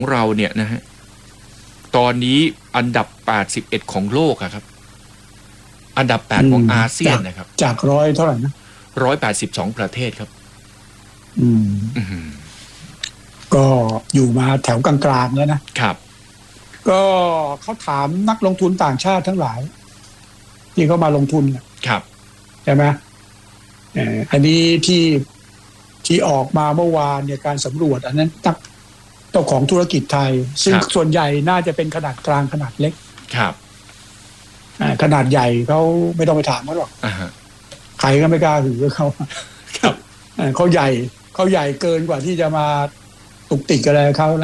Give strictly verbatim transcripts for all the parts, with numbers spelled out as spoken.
เราเนี่ยนะฮะตอนนี้อันดับแปดสิบเอ็ดของโลกอะครับอันดับแปดของอาเซียนนะครับจากร้อยเท่าไหร่นะหนึ่งร้อยแปดสิบสองประเทศครับอืมก็อยู่มาแถวกลางๆแล้วนะครับก็เขาถามนักลงทุนต่างชาติทั้งหลายที่เขามาลงทุนครับใช่ไหมเอ่ออันนี้ที่ที่ออกมาเมื่อวานเนี่ยการสำรวจอันนั้นนักเจ้าของธุรกิจไทยซึ่งส่วนใหญ่น่าจะเป็นขนาดกลางขนาดเล็กครับขนาดใหญ่เขาไม่ต้องไปถามเขาหรอกใครก็ไม่กล้าหือเขาครับเขาใหญ่เขาใหญ่เกินกว่าที่จะมาตุกติกอะไรเขาแล้ว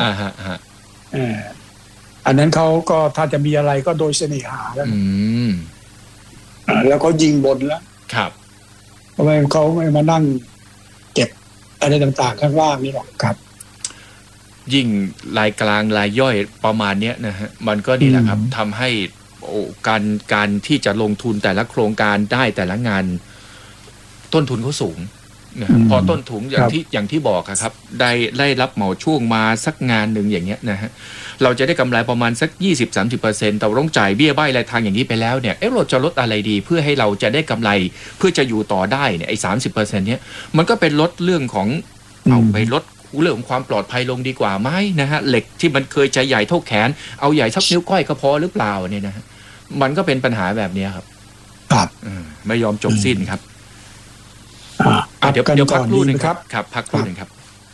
อันนั้นเขาก็ถ้าจะมีอะไรก็โดยเสน่หาแล้วแล้วเขายิงบนแล้วครับเพราะว่าเขาไม่มานั่งเก็บอะไรต่างๆข้างล่างนี่หรอกครับยิ่งรายกลางรายย่อยประมาณนี้นะฮะมันก็ดีแหละครับทำให้การการที่จะลงทุนแต่ละโครงการได้แต่ละงานต้นทุนเขาสูงนะพอต้นทุนอย่างที่อย่างที่บอกครับได้ได้รับเหมาช่วงมาสักงานหนึ่งอย่างเงี้ยนะฮะเราจะได้กำไรประมาณสัก ยี่สิบถึงสามสิบเปอร์เซ็นต์ แต่ต้องจ่ายเบี้ยใบ้รายทางอย่างนี้ไปแล้วเนี่ยเอ๊ะเราจะลดอะไรดีเพื่อให้เราจะได้กำไรเพื่อจะอยู่ต่อได้เนี่ยไอ้ สามสิบเปอร์เซ็นต์ เนี้ยมันก็เป็นลดเรื่องของเอาไปลดเรื่องของความปลอดภัยลงดีกว่าไหมนะฮะเหล็กที่มันเคยจะใหญ่เท่าแขนเอาใหญ่สักนิ้วก้อยก็พอหรือเปล่าเนี่ยนะฮะมันก็เป็นปัญหาแบบนี้ครับครับไม่ยอมจบสิ้นครับเดี๋ยวเดี๋ยวพักครู่หนึ่งครับครับพักครู่หนึ่งครับ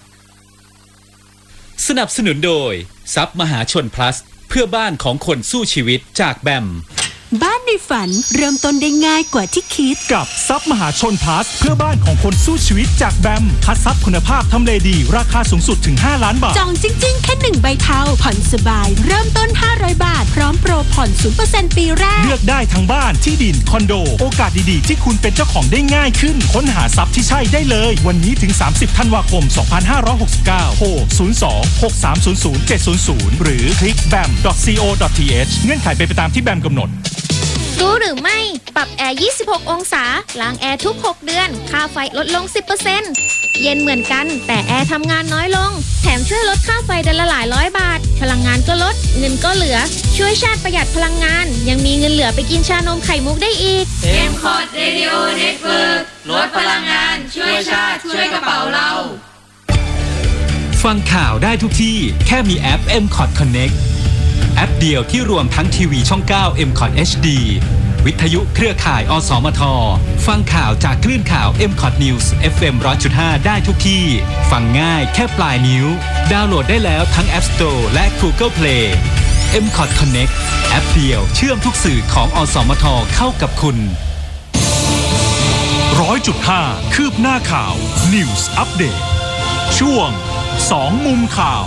สนับสนุนโดยทรัพย์มหาชน plus เพื่อบ้านของคนสู้ชีวิตจากแบมบ้านในฝันเริ่มต้นได้ง่ายกว่าที่คิดกับทรัพย์มหาชน plus เพื่อบ้านของคนสู้ชีวิตจากแบมคัดทรัพย์คุณภาพทำเลดีราคาสูงสุดถึงห้าล้านบาทจองจริงๆแค่หนึ่งใบเทาผ่อนสบายเริ่มต้นห้าร้อยบาทพร้อมโปรผ่อน ศูนย์เปอร์เซ็นต์ ปีแรกเลือกได้ทั้งบ้านที่ดินคอนโดโอกาสดีๆที่คุณเป็นเจ้าของได้ง่ายขึ้นค้นหาทรัพย์ที่ใช่ได้เลยวันนี้ถึงสามสิบธันวาคมสองพันห้าร้อยหกสิบเก้าโทรศูนย์ สอง หก สาม ศูนย์ ศูนย์ เจ็ด ศูนย์ ศูนย์หรือคลิก แบม ดอท ซี โอ ดอท ที เอช เงื่อนไขเป็นไปตามที่แบมกำหนดรู้หรือไม่ปรับแอร์ยี่สิบหกองศาล้างแอร์ทุกหกเดือนค่าไฟลดลง สิบเปอร์เซ็นต์ เย็นเหมือนกันแต่แอร์ทำงานน้อยลงแถมช่วยลดค่าไฟเดือนละหลายร้อยบาทพลังงานก็ลดเงินก็เหลือช่วยชาติประหยัดพลังงานยังมีเงินเหลือไปกินชานมไข่มุกได้อีกเอ็ม คอท Radio Network ลดพลังงานช่วยชาติช่วยกระเป๋าเราฟังข่าวได้ทุกที่แค่มีแอป เอ็ม คอท Connectแอปเดียวที่รวมทั้งทีวีช่อง เก้า เอ็ม คอท เอช ดี วิทยุเครือข่ายอสมทฟังข่าวจากคลื่นข่าว เอ็ม คอท News เอฟ เอ็ม หนึ่งร้อยจุดห้า ได้ทุกที่ฟังง่ายแค่ปลายนิ้วดาวน์โหลดได้แล้วทั้ง App Store และ Google Play เอ็ม คอท Connect แอปเดียวเชื่อมทุกสื่อของอสมทเข้ากับคุณหนึ่งร้อยจุดห้า คืบหน้าข่าว News Update ช่วงสองมุมข่าว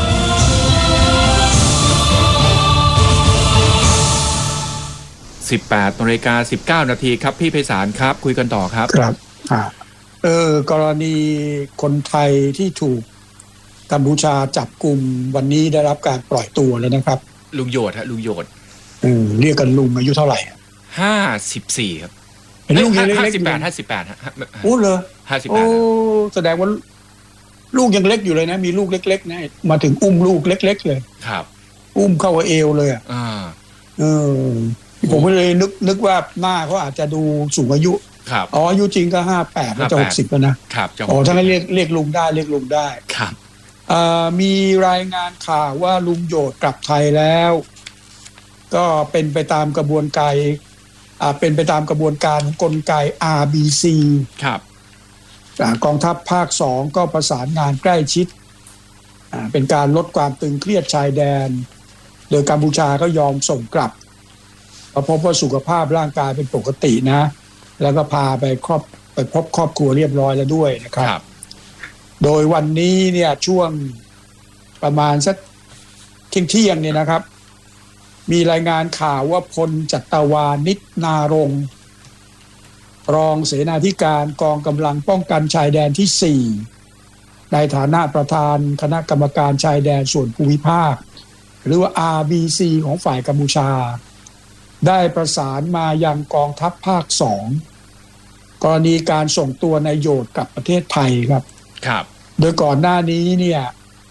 สิบแปดนาฬิกาสิบเก้านาทีครับพี่ไพศาลครับคุยกันต่อครับครับอ่าเออกรณีคนไทยที่ถูกกัมพูชาจับกลุ่มวันนี้ได้รับการปล่อยตัวแล้วนะครับลุงโยดฮะลุงโยดเออเรียกกันลุงอายุเท่าไหร่ห้าสิบสี่ครับเป็นลูกยังเล็กๆห้าสิบแปด ห้าสิบแปดฮะโอ้เหรอห้าสิบแปดโอ้แสดงว่าลูกยังเล็กอยู่เลยนะมีลูกเล็กๆนะมาถึงอุ้มลูกเล็กๆเลยครับอุ้มเข้าเอวเลยอ่ะอ่าเออผมก็เลยนึกนึกว่าหน้าเขาอาจจะดูสูงอายุครับอ๋ออายุจริงก็ห้าสิบแปดแล้วจะหกสิบแล้วนะครับอ๋อถ้างั้นเรียกเรียกลุงได้เรียกลุงได้ครับอ่ามีรายงานข่าวว่าลุงโยดกลับไทยแล้วก็เป็นไปตามกระบวนการอ่าเป็นไปตามกระบวนการกลไก อาร์ บี ซีครับกองทัพภาคสองก็ประสานงานใกล้ชิดอ่าเป็นการลดความตึงเครียดชายแดนโดยกัมพูชาก็ยอมส่งกลับพบว่าสุขภาพร่างกายเป็นปกตินะแล้วก็พาไปครอบไปพบครอบครัวเรียบร้อยแล้วด้วยนะครับโดยวันนี้เนี่ยช่วงประมาณสักเที่ยงเที่ยงเนี่ยนะครับมีรายงานข่าวว่าพลจัตวานิชนารงค์รองเสนาธิการกองกำลังป้องกันชายแดนที่สี่ในฐานะประธานคณะกรรมการชายแดนส่วนภูมิภาคหรือว่า อาร์ บี ซี ของฝ่ายกัมพูชาได้ประสานมายังกองทัพภาคสองกรณีการส่งตัวนายโยดกลับประเทศไทยครับครับโดยก่อนหน้านี้เนี่ย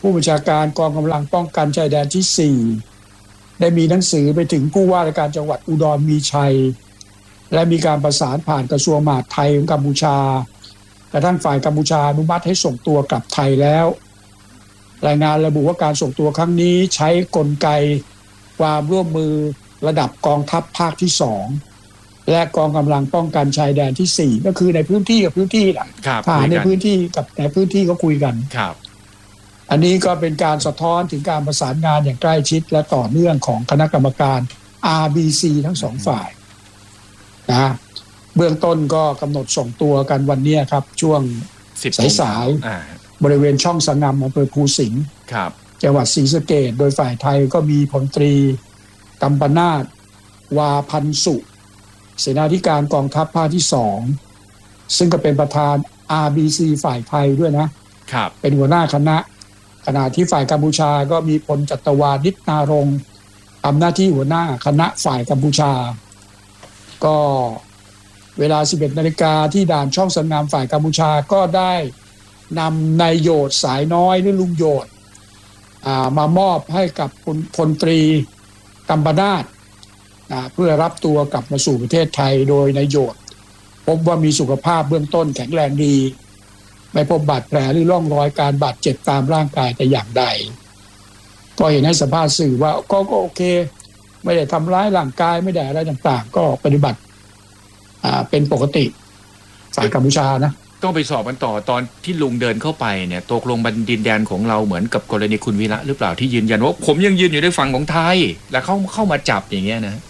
ผู้บัญชาการกองกำลังป้องกันชายแดนที่สี่ได้มีหนังสือไปถึงผู้ว่าราชการจังหวัดอุดรมีชัยและมีการประสานผ่านกระทรวงมหาดไทยของกัมพูชากระทั่งฝ่ายกัมพูชาอนุมัติให้ส่งตัวกลับไทยแล้วรายงานระบุว่าการส่งตัวครั้งนี้ใช้กลไกความร่วมมือระดับกองทัพภาคที่สองและกองกำลังป้องกันชายแดนที่สี่ก็คือในพื้นที่กับพื้นที่น่ะทหารในพื้นที่กับในพื้นที่ก็คุยกันครับอันนี้ก็เป็นการสะท้อนถึงการประสานงานอย่างใกล้ชิดและต่อเนื่องของคณะกรรมการ อาร์ บี ซี ทั้งสองฝ่ายนะเบื้องต้นก็กำหนดส่งตัวกันวันนี้ครับช่วงสายๆบริเวณช่องสังงำอำเภอภูสิงห์จังหวัดศรีสะเกษโดยฝ่ายไทยก็มีพลตรีกัมปนาทวาพันสุเสนาธิการกองทัพภาคที่สองซึ่งก็เป็นประธาน อาร์ บี ซี ฝ่ายไทยด้วยนะครับเป็นหัวหน้าคณะขณะที่ฝ่ายกัมพูชาก็มีพลจัตวานิชนารมณ์ทำหน้าที่หัวหน้าคณะฝ่ายกัมพูชาก็เวลา สิบเอ็ดนาฬิกาที่ด่านช่องสังงามฝ่ายกัมพูชาก็ได้นำนายโยดสายน้อยหรือลุงโยดมามอบให้กับพลตรีกัมปนาทเพื่อรับตัวกลับมาสู่ประเทศไทยโดยนายโยดพบว่ามีสุขภาพเบื้องต้นแข็งแรงดีไม่พบบาดแผลหรือร่องรอยการบาดเจ็บตามร่างกายแต่อย่างใดก็เห็นให้สัมภาษณ์สื่อว่าก็โอเคไม่ได้ทำร้ายร่างกายไม่ได้อะไรต่างๆก็ปฏิบัติเป็นปกติฝ่ายกัมพูชานะต้องไปสอบกันต่อตอนที่ลุงเดินเข้าไปเนี่ยตกลงบนดินแดนของเราเหมือนกับกรณีคุณวีระหรือเปล่าที่ยืนยันว่าผมยังยืนอยู่ในฝั่งของไทยแล้วเขาเข้ามาจับอย่างเงี้ยนะ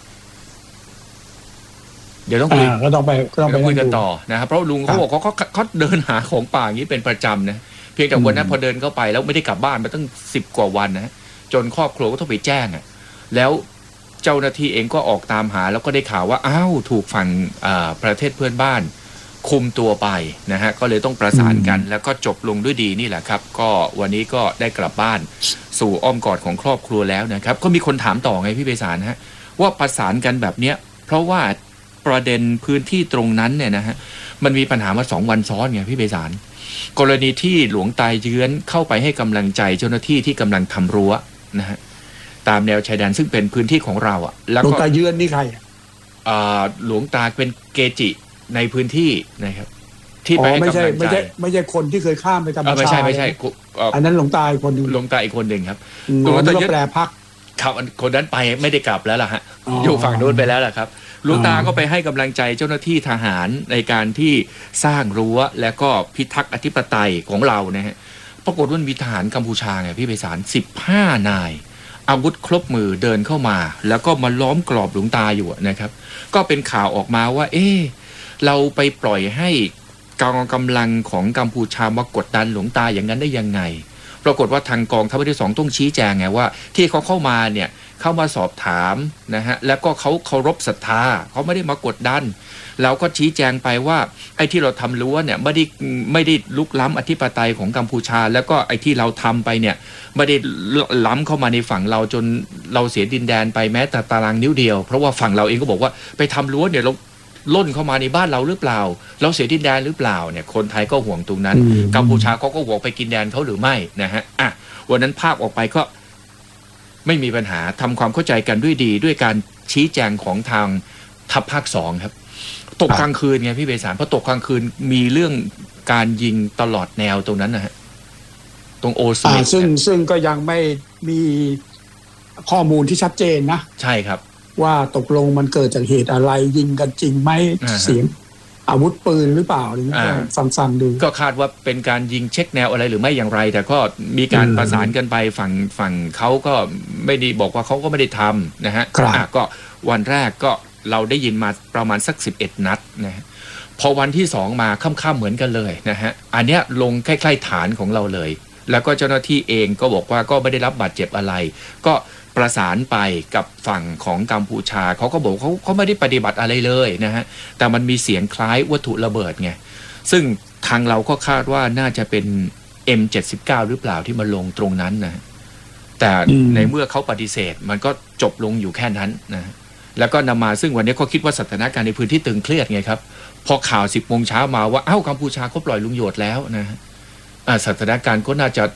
เดี๋ยวต้องคุยก็ต้องไปก็ต้องไปคุยกันต่อนะครับเพราะลุงเขาบอกเขาเขาเขาเดินหาของป่าอย่างนี้เป็นประจำนะเพียงแต่วันนั้นพอเดินเข้าไปแล้วไม่ได้กลับบ้านมาตั้งสิบกว่าวันนะจนครอบครัวก็ต้องไปแจ้งอ่ะแล้วเจ้าหน้าที่เองก็ออกตามหาแล้วก็ได้ข่าวว่าอ้าวถูกฝั่งประเทศเพื่อนบ้านคุมตัวไปนะฮะก็เลยต้องประสานกันแล้วก็จบลงด้วยดีนี่แหละครับก็วันนี้ก็ได้กลับบ้านสู่อ้อมกอดของครอบครัวแล้วนะครับก็มีคนถามต่อไงพี่ไพศาลฮะว่าประสานกันแบบเนี้ยเพราะว่าประเด็นพื้นที่ตรงนั้นเนี่ยนะฮะมันมีปัญหามาสองวันซ้อนไงพี่ไพศาลกรณีที่หลวงตาเยื้อนเข้าไปให้กำลังใจเจ้าหน้าที่ที่กำลังทำรั้วนะฮะตามแนวชายแดนซึ่งเป็นพื้นที่ของเราอ่ะแล้วก็หลวงตาเยื้อนนี่ใครอ่าหลวงตาเป็นเกจิในพื้นที่นะครับที่ไปให้กำลังใจไม่ใช่ไม่ใช่คนที่เคยข้ามไปกัมพูชาไม่ใช่ไม่ใช่อันนั้นหลวงตาอีกคนนึงหลวงตาอีกคนหนึ่งครับหลวงตาเยื้อนแปลพักครับคนนั้นไปไม่ได้กลับแล้วล่ะฮะอยู่ฝั่งโน้นไปแล้วล่ะครับหลวงตาก็ไปให้กำลังใจเจ้าหน้าที่ทหารในการที่สร้างรั้วและก็พิทักษ์อธิปไตยของเรานะฮะปรากฏว่ามีทหารกัมพูชาไงพี่ไพศาลสิบห้านายอาวุธครบมือเดินเข้ามาแล้วก็มาล้อมกรอบหลวงตาอยู่นะครับก็เป็นข่าวออกมาว่าเอ๊ะเราไปปล่อยให้กองกำลังของกัมพูชามากดดันหลวงตาอย่างนั้นได้ยังไงปรากฏว่าทางกองทัพภาคที่สองต้องชี้แจงไงว่าที่เขาเข้ามาเนี่ยเข้ามาสอบถามนะฮะแล้วก็เขาเคารพศรัทธาเขาไม่ได้มากดดันเราก็ชี้แจงไปว่าไอ้ที่เราทำรั้วเนี่ยไม่ได้ไม่ได้ลุกล้ำอธิปไตยของกัมพูชาแล้วก็ไอ้ที่เราทำไปเนี่ยไม่ได้ล้ำเข้ามาในฝั่งเราจนเราเสียดินแดนไปแม้แต่ตารางนิ้วเดียวเพราะว่าฝั่งเราเองก็บอกว่าไปทำรั้วเนี่ยเราล่นเข้ามาในบ้านเราหรือเปล่าเราเสียดินแดนหรือเปล่าเนี่ยคนไทยก็ห่วงตรงนั้นกัมพูชาเขาก็ห่วงไปกินแดนเขาหรือไม่นะฮะอ่ะวันนั้นภาพออกไปก็ไม่มีปัญหาทำความเข้าใจกันด้วยดีด้วยการชี้แจงของทางทัพภาคสองครับตกกลางคืนไงพี่ไพศาลเพราะตกกลางคืนมีเรื่องการยิงตลอดแนวตรงนั้นนะฮะตรงโอซีซึ่งซึ่งก็ยังไม่มีข้อมูลที่ชัดเจนนะใช่ครับว่าตกลงมันเกิดจากเหตุอะไรยิงกันจริงไหมเสียงอาวุธปืนหรือเปล่าอะไรฟังฟังดูก็คาดว่าเป็นการยิงเช็คแนวอะไรหรือไม่อย่างไรแต่ก็มีการประสานกันไปฝั่งฝั่งเขาก็ไม่ได้บอกว่าเขาก็ไม่ได้ทำนะฮะก็วันแรกก็เราได้ยินมาประมาณสักสิบเอ็ดนัดนะฮะพอวันที่สองมาค่ำๆเหมือนกันเลยนะฮะอันเนี้ยลงใกล้ๆฐานของเราเลยแล้วก็เจ้าหน้าที่เองก็บอกว่าก็ไม่ได้รับบาดเจ็บอะไรก็ประสานไปกับฝั่งของกัมพูชาเขาก็บอกเขาเขาไม่ได้ปฏิบัติอะไรเลยนะฮะแต่มันมีเสียงคล้ายวัตถุระเบิดไงซึ่งทางเราก็คาดว่าน่าจะเป็น เอ็ม เจ็ดสิบเก้า หรือเปล่าที่มาลงตรงนั้นนะแต่ในเมื่อเขาปฏิเสธมันก็จบลงอยู่แค่นั้นนะแล้วก็นำมาซึ่งวันนี้เขาคิดว่าสถานการณ์ในพื้นที่ตึงเครียดไงครับพอข่าวสิบโมงเช้ามาว่าเอ้ากัมพูชาเขาปล่อยลุงโยดแล้วนะสถานการณ์ก็น่าจะ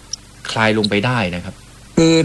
คลายลงไปได้นะครับคือ